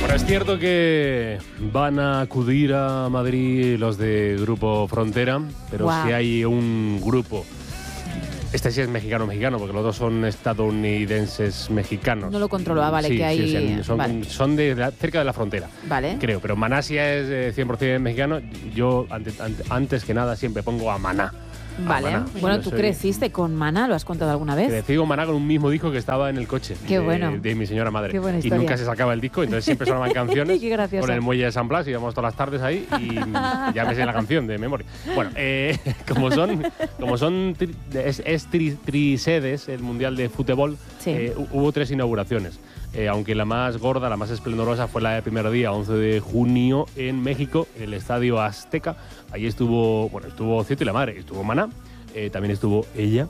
Bueno, es cierto que van a acudir a Madrid los de Grupo Frontera, pero si hay un grupo... Este sí es mexicano, porque los dos son estadounidenses mexicanos. No lo controlo, vale, sí, que hay... Sí, son cerca de la frontera, vale. Creo, pero Maná sí es 100% mexicano. Yo, antes que nada, siempre pongo a Maná. Vale. Bueno, ¿tú creciste con Maná? ¿Lo has contado alguna vez? Crecí con Maná con un mismo disco que estaba en el coche. Qué bueno. De mi señora madre. Qué buena y historia. nunca se sacaba el disco, entonces siempre sonaban canciones. Qué gracioso. Con el muelle de San Blas, íbamos todas las tardes ahí y ya me sé la canción de memoria. Bueno, como son trisedes, el Mundial de Fútbol, sí. Hubo 3 inauguraciones. Aunque la más gorda, la más esplendorosa fue la del primer día, 11 de junio, en México, el Estadio Azteca. Ahí estuvo Cieto y la Madre, estuvo Maná, también estuvo ella.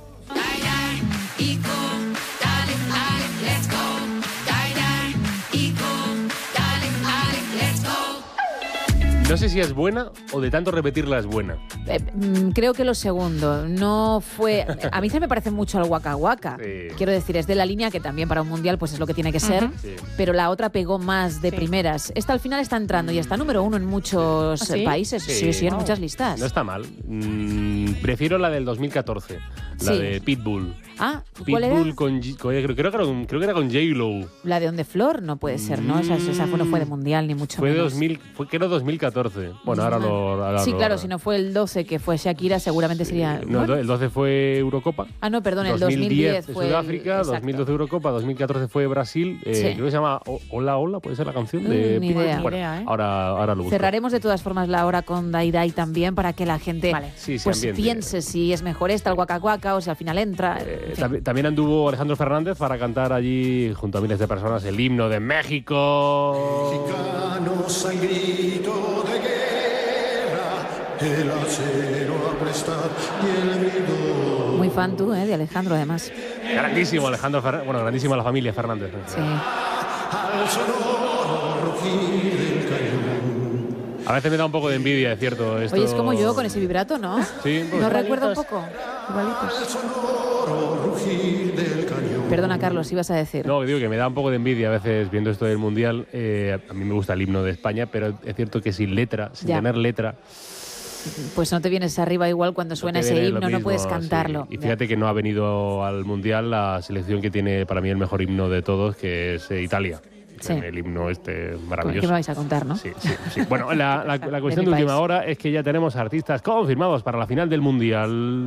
No sé si es buena o de tanto repetirla es buena. Creo que lo segundo. No fue... A mí se me parece mucho al Waka Waka. Sí. Quiero decir, es de la línea que también para un mundial pues es lo que tiene que ser. Sí. Pero la otra pegó más de primeras. Esta al final está entrando y está número 1 en muchos países. Sí, en muchas listas. No está mal. Prefiero la del 2014. La de Pitbull. Ah, ¿cuál era? Pitbull creo que era con J-Lo. La de On The Floor no puede ser, ¿no? Esa no fue de mundial ni mucho menos. Creo 2014. Bueno, ahora sí, claro, si no fue el 12 que fue Shakira, seguramente sería... No, el 12 fue Eurocopa. Ah, no, perdón, el 2010 fue... Sudáfrica, 2012 Eurocopa, 2014 fue Brasil. Creo que se llama Hola, Hola, puede ser la canción de ni Pitbull. idea. Bueno, ahora lo busco. Cerraremos de todas formas la hora con Dai Dai también para que la gente piense si es mejor el Waka Waka o si al final entra. También anduvo Alejandro Fernández para cantar allí junto a miles de personas el himno de México. Mexicanos al grito de guerra, el acero a prestar y el grito. Muy fan tú, de Alejandro, además. Grandísimo Alejandro Fernández, grandísima la familia Fernández. Sí. Al sonoro rugir del cañón. A veces me da un poco de envidia, es cierto. Esto... Oye, es como yo con ese vibrato, ¿no? Sí. ¿No recuerda un poco? Igualitos. Perdona, Carlos, ibas a decir. No, digo que me da un poco de envidia a veces viendo esto del Mundial. A mí me gusta el himno de España, pero es cierto que sin letra, sin tener letra... Pues no te vienes arriba igual cuando suena ese himno, no puedes cantarlo. Sí. Y fíjate que no ha venido al Mundial la selección que tiene para mí el mejor himno de todos, que es Italia. Sí. El himno maravilloso. ¿Qué me vais a contar, no? Sí. Bueno, la cuestión de última hora es que ya tenemos artistas confirmados para la final del Mundial.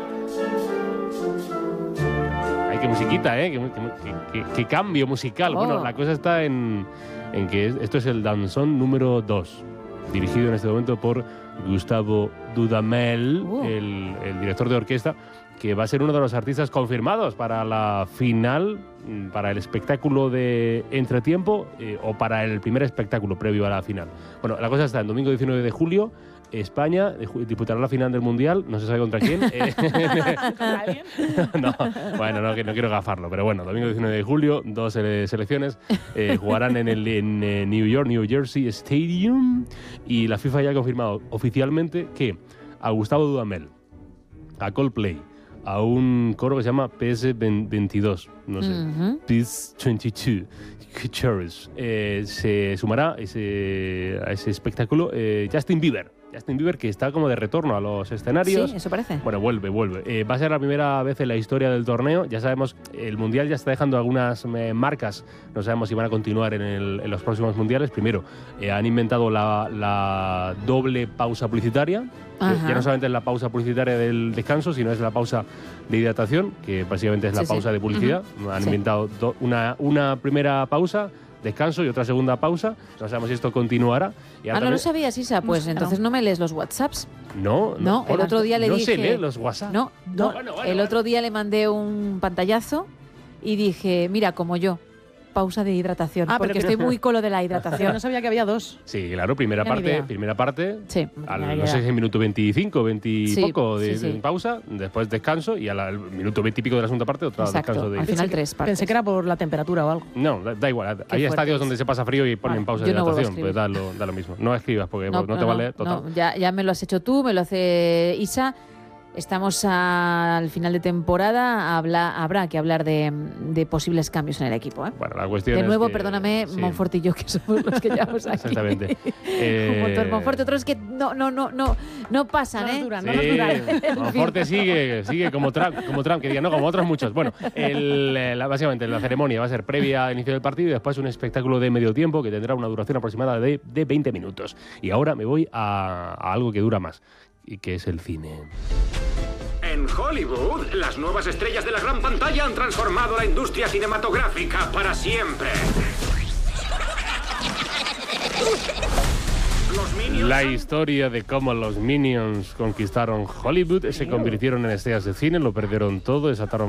Ay, qué musiquita, qué cambio musical. Bueno, la cosa está en que esto es el danzón número 2, dirigido en este momento por Gustavo Dudamel, el director de orquesta, que va a ser uno de los artistas confirmados para la final, para el espectáculo de entretiempo o para el primer espectáculo previo a la final. Bueno, la cosa está el domingo 19 de julio. España disputará la final del Mundial, no se sabe contra quién. ¿Alguien? No quiero gafarlo, pero bueno, domingo 19 de julio, 2 selecciones jugarán en el New Jersey Stadium, y la FIFA ya ha confirmado oficialmente que a Gustavo Dudamel, a Coldplay, a un coro que se llama PS22, no sé, PS22, Chorus, se sumará a ese espectáculo Justin Bieber, que está como de retorno a los escenarios. Sí, eso parece. Bueno, vuelve. Va a ser la primera vez en la historia del torneo. Ya sabemos, el Mundial ya está dejando algunas marcas. No sabemos si van a continuar en los próximos Mundiales. Primero, han inventado la doble pausa publicitaria. Ya no solamente es la pausa publicitaria del descanso, sino es la pausa de hidratación, que básicamente es la pausa de publicidad. Han inventado una primera pausa, descanso, y otra segunda pausa. No sabemos si esto continuará. ¿No lo sabías, Isa? Pues entonces no me lees los WhatsApps. No, el otro día le dije... No se lee los WhatsApp. No. El otro día le mandé un pantallazo y dije, mira, como yo, pausa de hidratación, porque estoy muy con lo de la hidratación. No sabía que había 2. Sí, claro, primera parte, sí. No sé si en minuto 25, 20 y poco de pausa, después descanso, y al minuto 20 y pico de la segunda parte otro descanso de... Al final 3 partes. Pensé que era por la temperatura o algo. No, da igual. Hay estadios donde se pasa frío y ponen pausa de hidratación, pues da lo mismo. No escribas porque no te va a leer. Total. Ya me lo has hecho tú, me lo hace Isa. Estamos al final de temporada, habrá que hablar de posibles cambios en el equipo. Bueno, la cuestión de nuevo, es que, perdóname, sí. Monfort y yo, que somos los que llevamos aquí. Exactamente. Un montón Monfort, otros que no pasan, No nos duran, Sí, no nos duran. Monforte sigue como Trump, que diga, no, como otros muchos. Bueno, básicamente la ceremonia va a ser previa al inicio del partido y después un espectáculo de medio tiempo que tendrá una duración aproximada de 20 minutos. Y ahora me voy a algo que dura más, y que es el cine. En Hollywood, las nuevas estrellas de la gran pantalla han transformado la industria cinematográfica para siempre. Los Minions La historia de cómo los Minions conquistaron Hollywood, se convirtieron en estrellas de cine, lo perdieron todo, desataron